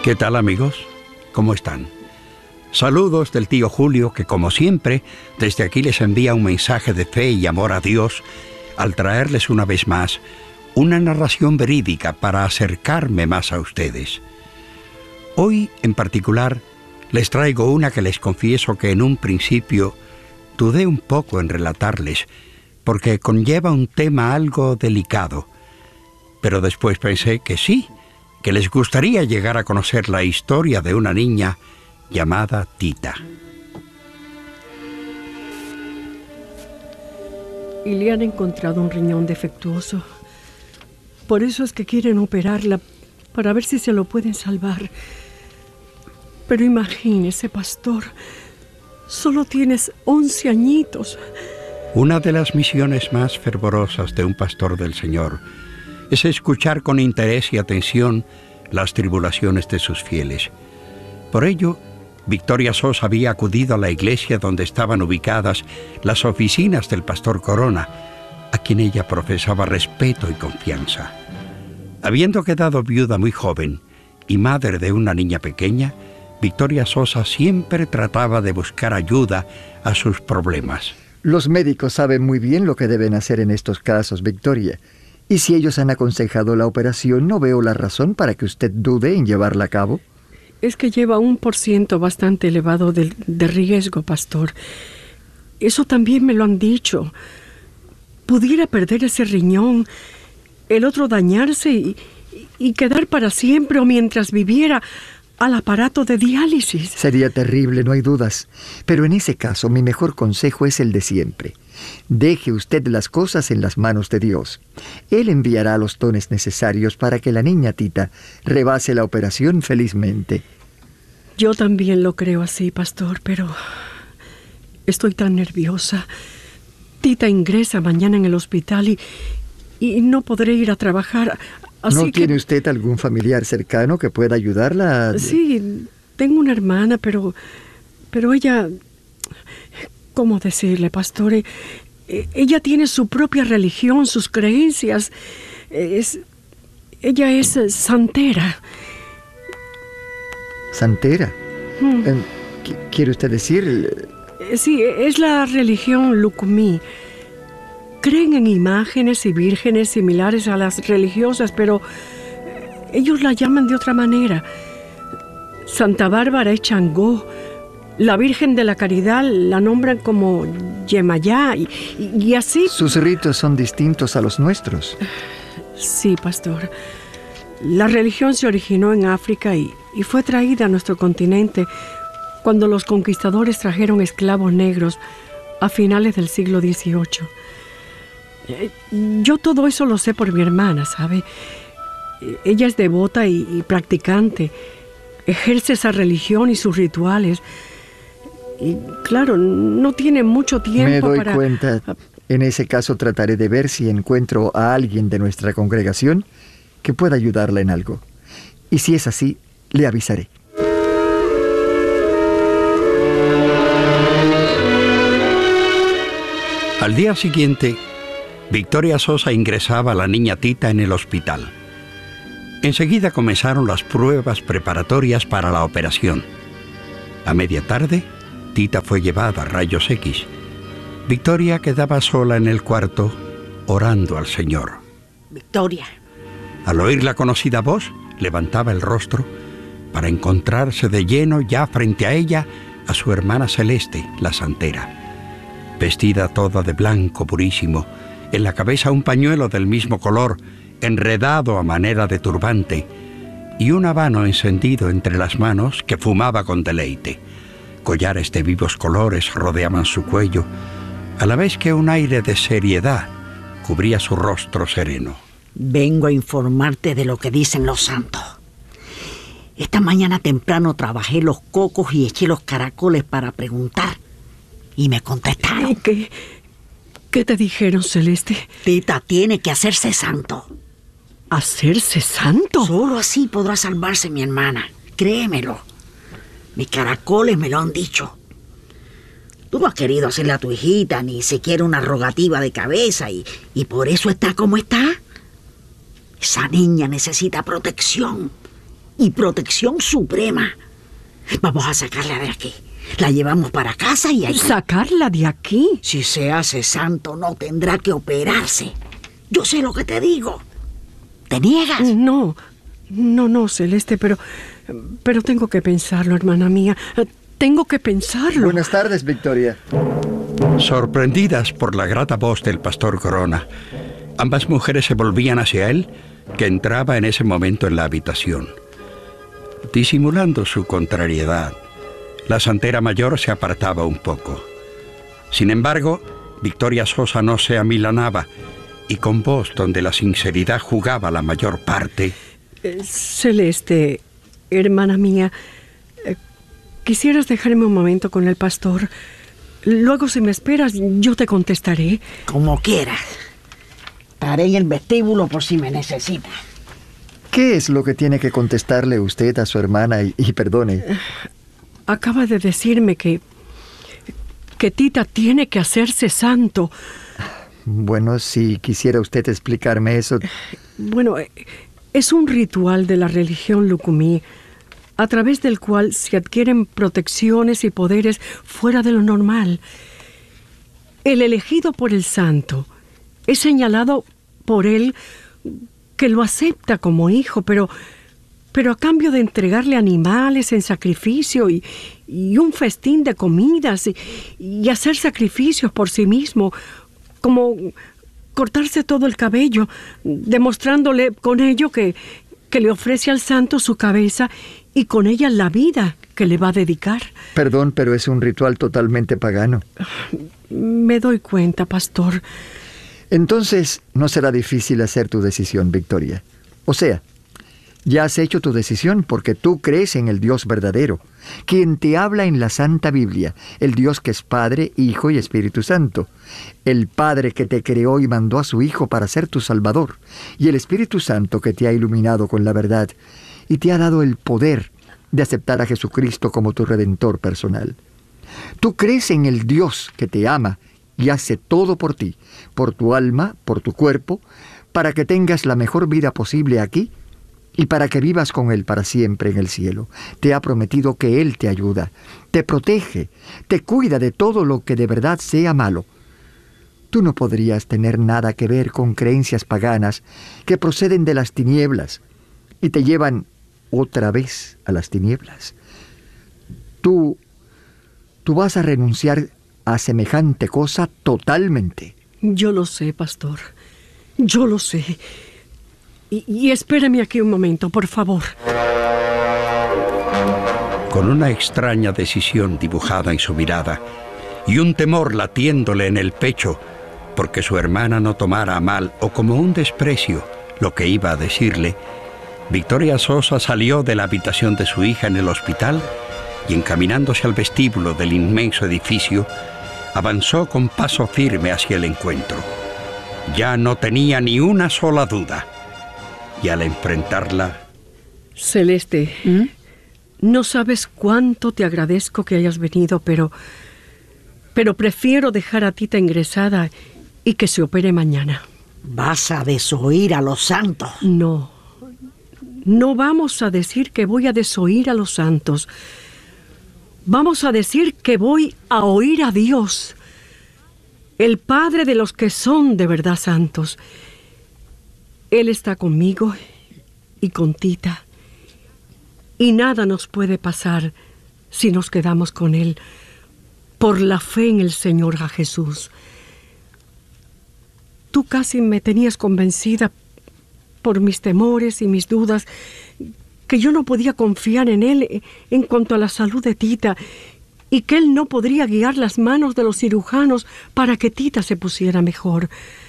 ¿Qué tal, amigos? ¿Cómo están? Saludos del tío Julio, que como siempre, desde aquí les envía un mensaje de fe y amor a Dios al traerles una vez más una narración verídica para acercarme más a ustedes. Hoy, en particular, les traigo una que les confieso que en un principio dudé un poco en relatarles, porque conlleva un tema algo delicado. Pero después pensé que sí, que les gustaría llegar a conocer la historia de una niña llamada Tita. Y le han encontrado un riñón defectuoso. Por eso es que quieren operarla, para ver si se lo pueden salvar. Pero imagínese, pastor, solo tienes 11 añitos. Una de las misiones más fervorosas de un pastor del Señor es escuchar con interés y atención las tribulaciones de sus fieles. Por ello, Victoria Sosa había acudido a la iglesia donde estaban ubicadas las oficinas del pastor Corona, a quien ella profesaba respeto y confianza. Habiendo quedado viuda muy joven y madre de una niña pequeña, Victoria Sosa siempre trataba de buscar ayuda a sus problemas. Los médicos saben muy bien lo que deben hacer en estos casos, Victoria. Y si ellos han aconsejado la operación, no veo la razón para que usted dude en llevarla a cabo. Es que lleva un % bastante elevado de riesgo, pastor. Eso también me lo han dicho. Pudiera perder ese riñón, el otro dañarse y quedar para siempre o mientras viviera al aparato de diálisis. Sería terrible, no hay dudas. Pero en ese caso, mi mejor consejo es el de siempre. Deje usted las cosas en las manos de Dios. Él enviará los dones necesarios para que la niña Tita rebase la operación felizmente. Yo también lo creo así, pastor, pero estoy tan nerviosa. Tita ingresa mañana en el hospital y no podré ir a trabajar. Así ¿No tiene usted algún familiar cercano que pueda ayudarla? Sí, tengo una hermana, pero ella... ¿Cómo decirle, pastor? Ella tiene su propia religión, sus creencias. Ella es santera. ¿Santera? ¿Quiere usted decir...? Sí, es la religión Lucumí. Creen en imágenes y vírgenes similares a las religiosas, pero ellos la llaman de otra manera. Santa Bárbara es Changó. La Virgen de la Caridad la nombran como Yemayá y así... Sus ritos son distintos a los nuestros. Sí, pastor. La religión se originó en África y fue traída a nuestro continente cuando los conquistadores trajeron esclavos negros a finales del siglo XVIII. Yo todo eso lo sé por mi hermana, ¿sabe? Ella es devota y practicante. Ejerce esa religión y sus rituales. Y claro, no tiene mucho tiempo para... Me doy cuenta. En ese caso trataré de ver si encuentro a alguien de nuestra congregación que pueda ayudarla en algo. Y si es así, le avisaré. Al día siguiente, Victoria Sosa ingresaba a la niña Tita en el hospital. Enseguida comenzaron las pruebas preparatorias para la operación. A media tarde, Tita fue llevada a rayos X. Victoria quedaba sola en el cuarto, orando al Señor. Victoria. Al oír la conocida voz, levantaba el rostro para encontrarse de lleno ya frente a ella a su hermana Celeste, la santera. Vestida toda de blanco purísimo, en la cabeza un pañuelo del mismo color, enredado a manera de turbante, y un habano encendido entre las manos que fumaba con deleite. Collares de vivos colores rodeaban su cuello, a la vez que un aire de seriedad cubría su rostro sereno. Vengo a informarte de lo que dicen los santos. Esta mañana temprano trabajé los cocos y eché los caracoles para preguntar. Y me contestaron. ¿Qué te dijeron, Celeste? Tita tiene que hacerse santo. ¿Hacerse santo? Solo así podrá salvarse mi hermana. Créemelo. Mis caracoles me lo han dicho. Tú no has querido hacerle a tu hijita ni siquiera una rogativa de cabeza y por eso está como está. Esa niña necesita protección. y protección suprema. Vamos a sacarla de aquí. La llevamos para casa y ahí... ¿Sacarla de aquí? Si se hace santo, no tendrá que operarse. Yo sé lo que te digo. ¿Te niegas? No, Celeste, pero tengo que pensarlo, hermana mía. Tengo que pensarlo. Buenas tardes, Victoria. Sorprendidas por la grata voz del pastor Corona, ambas mujeres se volvían hacia él, que entraba en ese momento en la habitación. Disimulando su contrariedad, la santera mayor se apartaba un poco. Sin embargo, Victoria Sosa no se amilanaba, y con voz donde la sinceridad jugaba la mayor parte. Celeste, hermana mía, ¿quisieras dejarme un momento con el pastor? Luego, si me esperas, yo te contestaré. Como quieras. Estaré en el vestíbulo por si me necesitas. ¿Qué es lo que tiene que contestarle usted a su hermana? Y perdone. Acaba de decirme que Tita tiene que hacerse santo. Bueno, si quisiera usted explicarme eso. Bueno, es un ritual de la religión Lucumí, a través del cual se adquieren protecciones y poderes fuera de lo normal. El elegido por el santo es señalado por él que lo acepta como hijo, pero a cambio de entregarle animales en sacrificio y un festín de comidas y hacer sacrificios por sí mismo, como cortarse todo el cabello, demostrándole con ello que le ofrece al santo su cabeza y con ella la vida que le va a dedicar. Perdón, pero es un ritual totalmente pagano. Me doy cuenta, pastor. Entonces, no será difícil hacer tu decisión, Victoria. O sea, ya has hecho tu decisión porque tú crees en el Dios verdadero, quien te habla en la Santa Biblia, el Dios que es Padre, Hijo y Espíritu Santo, el Padre que te creó y mandó a su Hijo para ser tu Salvador, y el Espíritu Santo que te ha iluminado con la verdad y te ha dado el poder de aceptar a Jesucristo como tu Redentor personal. Tú crees en el Dios que te ama y hace todo por ti, por tu alma, por tu cuerpo, para que tengas la mejor vida posible aquí y para que vivas con Él para siempre en el cielo. Te ha prometido que Él te ayuda, te protege, te cuida de todo lo que de verdad sea malo. Tú no podrías tener nada que ver con creencias paganas que proceden de las tinieblas y te llevan otra vez a las tinieblas. Tú vas a renunciar a semejante cosa totalmente. Yo lo sé, pastor. Yo lo sé. Y espéreme aquí un momento, por favor. Con una extraña decisión dibujada en su mirada y un temor latiéndole en el pecho porque su hermana no tomara a mal o como un desprecio lo que iba a decirle, Victoria Sosa salió de la habitación de su hija en el hospital y, encaminándose al vestíbulo del inmenso edificio, avanzó con paso firme hacia el encuentro. Ya no tenía ni una sola duda. Y al enfrentarla... Celeste, no sabes cuánto te agradezco que hayas venido, pero prefiero dejar a Tita ingresada y que se opere mañana. ¿Vas a desoír a los santos? No vamos a decir que voy a desoír a los santos. Vamos a decir que voy a oír a Dios, el Padre de los que son de verdad santos. Él está conmigo y con Tita, y nada nos puede pasar si nos quedamos con Él por la fe en el Señor Jesús. Tú casi me tenías convencida por mis temores y mis dudas que yo no podía confiar en Él en cuanto a la salud de Tita y que Él no podría guiar las manos de los cirujanos para que Tita se pusiera mejor.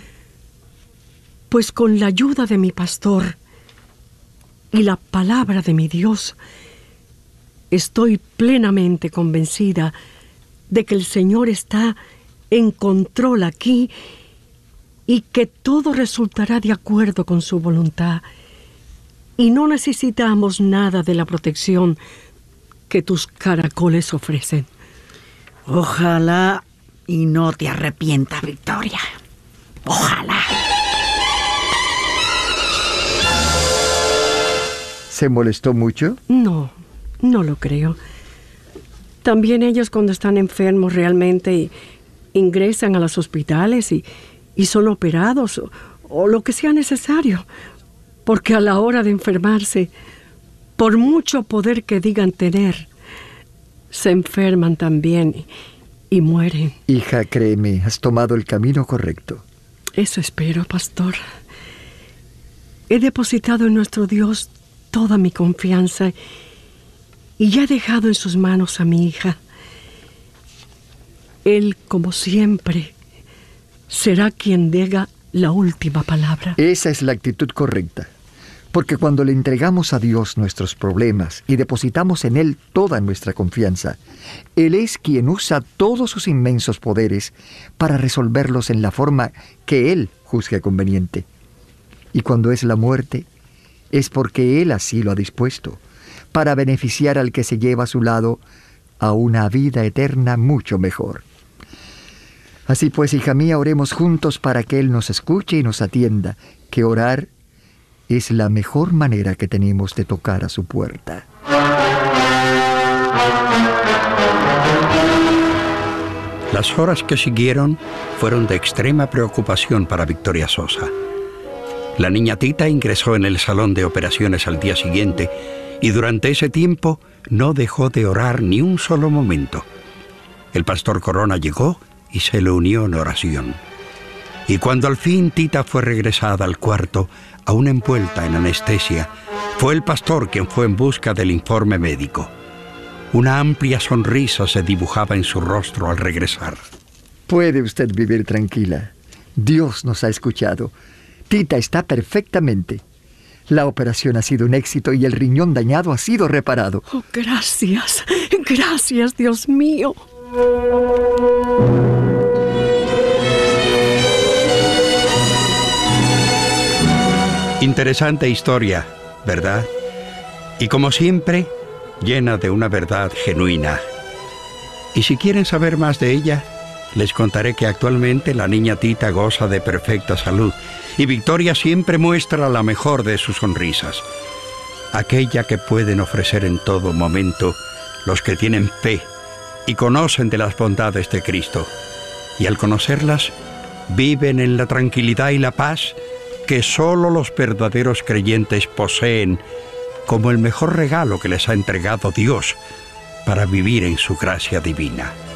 Pues con la ayuda de mi pastor y la palabra de mi Dios, estoy plenamente convencida de que el Señor está en control aquí y que todo resultará de acuerdo con su voluntad. Y no necesitamos nada de la protección que tus caracoles ofrecen. Ojalá y no te arrepientas, Victoria. Ojalá. ¿Se molestó mucho? No, no lo creo. También ellos cuando están enfermos realmente ingresan a los hospitales y son operados o lo que sea necesario. Porque a la hora de enfermarse, por mucho poder que digan tener, se enferman también y mueren. Hija, créeme, has tomado el camino correcto. Eso espero, pastor. He depositado en nuestro Dios toda mi confianza y ya he dejado en sus manos a mi hija. Él, como siempre, será quien diga la última palabra. Esa es la actitud correcta. Porque cuando le entregamos a Dios nuestros problemas y depositamos en Él toda nuestra confianza, Él es quien usa todos sus inmensos poderes para resolverlos en la forma que Él juzgue conveniente. Y cuando es la muerte, es porque Él así lo ha dispuesto, para beneficiar al que se lleva a su lado a una vida eterna mucho mejor. Así pues, hija mía, oremos juntos para que Él nos escuche y nos atienda, que orar es la mejor manera que tenemos de tocar a su puerta. Las horas que siguieron fueron de extrema preocupación para Victoria Sosa. La niña Tita ingresó en el salón de operaciones al día siguiente y durante ese tiempo no dejó de orar ni un solo momento. El pastor Corona llegó y se le unió en oración. Y cuando al fin Tita fue regresada al cuarto, aún envuelta en anestesia, fue el pastor quien fue en busca del informe médico. Una amplia sonrisa se dibujaba en su rostro al regresar. Puede usted vivir tranquila. Dios nos ha escuchado. Tita está perfectamente. La operación ha sido un éxito y el riñón dañado ha sido reparado. Oh, gracias, gracias, Dios mío. Interesante historia, ¿verdad? Y como siempre, llena de una verdad genuina. Y si quieren saber más de ella, les contaré que actualmente la niña Tita goza de perfecta salud y Victoria siempre muestra la mejor de sus sonrisas, aquella que pueden ofrecer en todo momento los que tienen fe y conocen de las bondades de Cristo. Y al conocerlas, viven en la tranquilidad y la paz que solo los verdaderos creyentes poseen como el mejor regalo que les ha entregado Dios para vivir en su gracia divina.